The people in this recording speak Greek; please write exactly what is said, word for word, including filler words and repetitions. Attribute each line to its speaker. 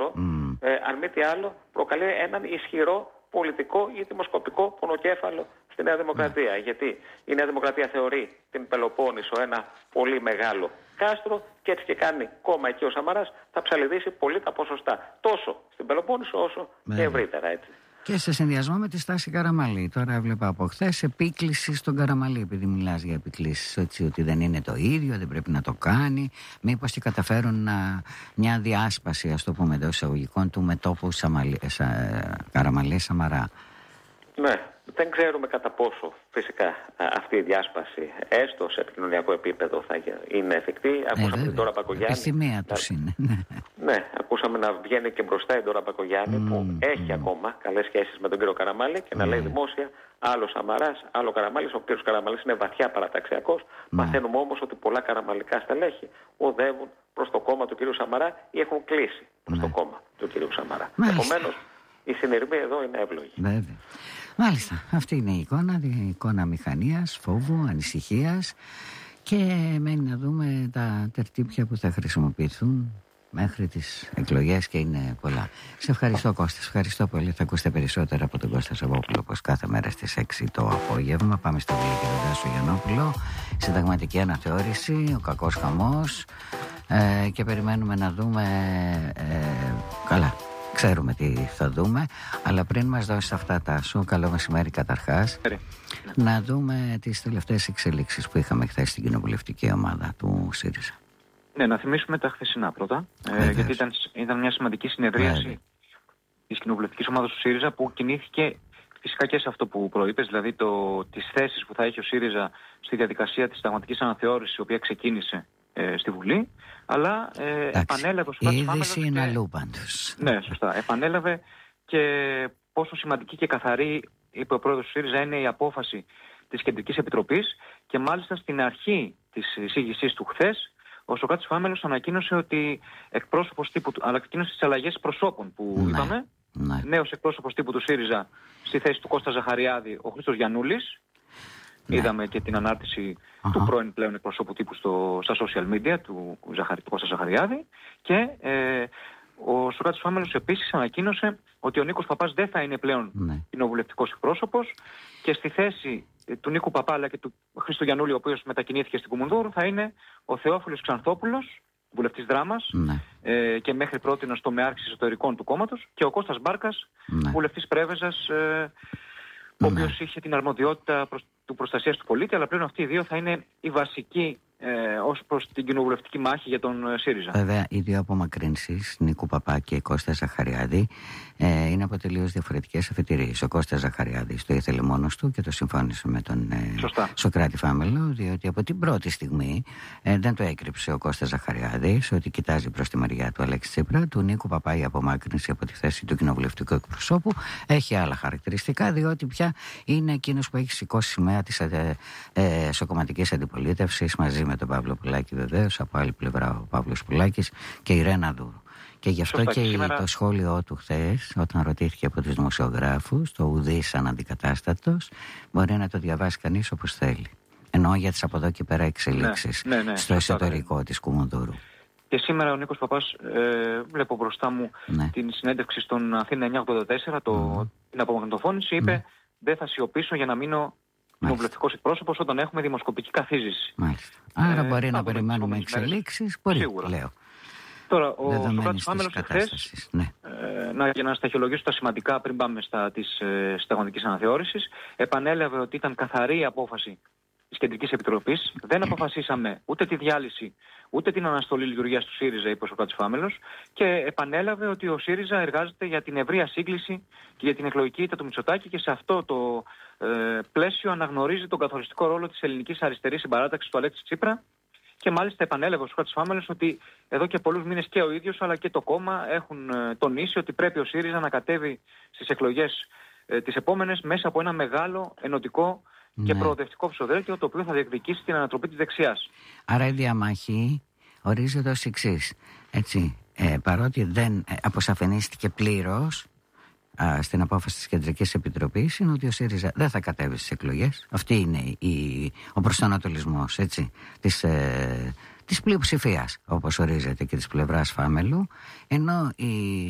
Speaker 1: ωστόσο, mm. ε, αν μη τι άλλο, προκαλεί έναν ισχυρό πολιτικό ή δημοσκοπικό πονοκέφαλο στη Νέα Δημοκρατία. Mm. Γιατί η Νέα Δημοκρατία θεωρεί την Πελοπόννησο ένα πολύ μεγάλο κάστρο και έτσι και κάνει κόμμα εκεί ο Σαμαράς θα ψαλιδίσει πολύ τα ποσοστά. Τόσο στην Πελοπόννησο όσο mm. και ευρύτερα, έτσι.
Speaker 2: Και σε συνδυασμό με τη στάση Καραμαλή. Τώρα έβλεπα από χθες επίκληση στον Καραμαλή, επειδή μιλάς για επικλήσεις, έτσι, ότι δεν είναι το ίδιο, δεν πρέπει να το κάνει. Μήπως και καταφέρουν να, μια διάσπαση, ας το πούμε εντός εισαγωγικών, του μετώπου Καραμαλή-Σαμαρά.
Speaker 1: Ναι. Δεν ξέρουμε κατά πόσο φυσικά αυτή η διάσπαση έστω σε επικοινωνιακό επίπεδο θα είναι εφικτή. Ακούσαμε ε, την Ντόρα Μπακογιάννη.
Speaker 2: Επιστημία τους είναι.
Speaker 1: Ναι, ακούσαμε να βγαίνει και μπροστά η Ντόρα Μπακογιάννη mm, που έχει mm. ακόμα καλές σχέσεις με τον κύριο Καραμαλή και mm. να λέει δημόσια άλλο Σαμαράς, άλλο Καραμαλής. Ο κύριος Καραμαλής είναι βαθιά παραταξιακός. Mm. Μαθαίνουμε όμως ότι πολλά καραμαλικά στελέχη οδεύουν προς το κόμμα του κύριου Σαμαρά ή έχουν κλείσει προς mm. το κόμμα του κύριου Σαμαρά. Επομένως, η συνειρμή εδώ είναι εύλογη.
Speaker 2: Βέβαια. Μάλιστα, αυτή είναι η εικόνα, η εικόνα μηχανίας, φόβου, ανησυχίας και μένει να δούμε τα τερτύπια που θα χρησιμοποιηθούν μέχρι τις εκλογές και είναι πολλά. Σε ευχαριστώ Κώστα, σε ευχαριστώ πολύ. Θα ακούσετε περισσότερα από τον Κώστα Σαββόπουλο όπως κάθε μέρα στις έξι το απόγευμα. Πάμε στο Βίλη και τον Τάσο Γιαννόπουλο, συνταγματική αναθεώρηση, ο κακός χαμός ε, και περιμένουμε να δούμε ε, καλά. Ξέρουμε τι θα δούμε, αλλά πριν μας δώσεις αυτά τα σου, καλό μεσημέρι καταρχάς, ναι. να δούμε τις τελευταίες εξελίξεις που είχαμε χθες στην κοινοβουλευτική ομάδα του ΣΥΡΙΖΑ.
Speaker 3: Ναι, να θυμίσουμε τα χθεσινά πρώτα, ε, γιατί ήταν, ήταν μια σημαντική συνεδρίαση Βέβαια. της κοινοβουλευτικής ομάδας του ΣΥΡΙΖΑ που κινήθηκε φυσικά και σε αυτό που προείπες, δηλαδή το, τις θέσεις που θα έχει ο ΣΥΡΙΖΑ στη διαδικασία της συνταγματικής αναθεώρησης, η οποία ξεκίνησε ε, στη Βουλή, αλλά ε, επανέλαβε ο
Speaker 2: η είδηση είναι αλλού πάντως.
Speaker 3: Ναι, σωστά. Επανέλαβε και πόσο σημαντική και καθαρή, είπε ο πρόεδρος του ΣΥΡΙΖΑ, είναι η απόφαση της Κεντρικής Επιτροπής και μάλιστα στην αρχή της εισήγησής του χθες, ο Σωκράτης Φάμελος ανακοίνωσε ότι εκπρόσωπος τύπου, αλλά ανακοίνωσε τις αλλαγές προσώπων που ναι, είπαμε. Ναι. Νέος εκπρόσωπος τύπου του ΣΥΡΙΖΑ στη θέση του Κώστα Ζαχαριάδη, ο Χρήστος Γιαννούλης. Ναι. Είδαμε και την ανάρτηση uh-huh. του πρώην πλέον εκπροσώπου τύπου στο, στα social media του, Ζαχαρι, του Κώστα Ζαχαριάδη και ε, ο Σωκράτης Φάμελος επίσης ανακοίνωσε ότι ο Νίκος Παπάς δεν θα είναι πλέον ναι. κοινοβουλευτικός εκπρόσωπος και στη θέση του Νίκου Παπά αλλά και του Χρήστου Γιαννούλη, ο οποίος μετακινήθηκε στην Κουμουνδούρου, θα είναι ο Θεόφιλος Ξανθόπουλος, βουλευτής Δράμας ναι. ε, και μέχρι πρότινος τομεάρχης εσωτερικών του κόμματος, και ο Κώστας Μπάρκας, ναι. βουλευτής Πρέβεζας, ε, ο οποίος ναι. είχε την αρμοδιότητα προς, του προστασίας του πολίτη, αλλά πλέον αυτοί οι δύο θα είναι οι βασικοί ε, ως προς την κοινοβουλευτική μάχη για τον ε, ΣΥΡΙΖΑ.
Speaker 2: Βέβαια, οι δύο απομακρύνσεις, Νίκου Παπά και Κώστα Ζαχαριάδη, ε, είναι από τελείως διαφορετικές αφετηρίες. Ο Κώστας Ζαχαριάδης το ήθελε μόνος του και το συμφώνησε με τον ε, Σωκράτη Φάμελο, διότι από την πρώτη στιγμή ε, δεν το έκρυψε ο Κώστας Ζαχαριάδης ότι κοιτάζει προς τη μεριά του Αλέξη Τσίπρα. Του Νίκου Παπά η απομάκρυνση από τη θέση του κοινοβουλευτικού εκπροσώπου έχει άλλα χαρακτηριστικά, διότι πια είναι εκείνος που έχει σηκώσει σημαία της ε, ε, εσωκομματικής αντιπολίτευσης μαζί με τον Παύλο Πουλάκη, βεβαίως, από άλλη πλευρά ο Παύλος Πουλάκης και η Ρένα Δούρου. Και γι' αυτό Σωστά, και σήμερα... το σχόλιο του χθες, όταν ρωτήθηκε από τους δημοσιογράφους, το ουδής αναντικατάστατος, μπορεί να το διαβάσει κανείς όπως θέλει. Εννοώ για τις από εδώ και πέρα εξελίξεις ναι, ναι, ναι, στο εσωτερικό ναι. της Κουμουνδούρου.
Speaker 3: Και σήμερα ο Νίκος Παπάς, ε, βλέπω μπροστά μου ναι. την συνέντευξη στον Αθήνα εννιακόσια ογδόντα τέσσερα, το, mm. την απομαγνητοφώνηση, είπε mm. δεν θα σιωπήσω για να μείνω κοινοβουλευτικός εκπρόσωπος όταν έχουμε δημοσκοπική καθίζηση.
Speaker 2: Μάλιστα. Άρα ε, μπορεί να περιμένουμε εξελίξεις, μπορεί,
Speaker 3: σίγουρα.
Speaker 2: Λέω.
Speaker 3: Τώρα, ο Σωκράτης Φάμελος εχθές, ναι. ε, να, για να σταχυολογήσω τα σημαντικά πριν πάμε στα της ε, συνταγματικής αναθεώρησης, επανέλαβε ότι ήταν καθαρή η απόφαση της Κεντρικής Επιτροπής. Δεν αποφασίσαμε ούτε τη διάλυση, ούτε την αναστολή λειτουργίας του ΣΥΡΙΖΑ, είπε ο Σωκράτης Φάμελος, και επανέλαβε ότι ο ΣΥΡΙΖΑ εργάζεται για την ευρεία σύγκληση και για την εκλογική ήττα του Μητσοτάκη και σε αυτό το ε, πλαίσιο αναγνωρίζει τον καθοριστικό ρόλο της ελληνικής αριστερής συμπαράταξης του Αλέξη Τσίπρα. Και μάλιστα επανέλαβε ο Σωκράτης Φάμελος ότι εδώ και πολλούς μήνες και ο ίδιος αλλά και το κόμμα έχουν ε, τονίσει ότι πρέπει ο ΣΥΡΙΖΑ να κατέβει στις εκλογές ε, τις επόμενες μέσα από ένα μεγάλο ενωτικό ναι. και προοδευτικό ψηφοδέλτιο, το οποίο θα διεκδικήσει την ανατροπή της δεξιάς.
Speaker 2: Άρα η διαμάχη ορίζεται ως εξής. Έτσι, ε, παρότι δεν ε, αποσαφενίστηκε πλήρως α, στην απόφαση της Κεντρικής Επιτροπής, είναι ότι ο ΣΥΡΙΖΑ δεν θα κατέβει στις εκλογές. Αυτή είναι η, ο προσανατολισμός, έτσι, της, ε, της πλειοψηφίας, όπως ορίζεται, και της πλευράς Φάμελου, ενώ η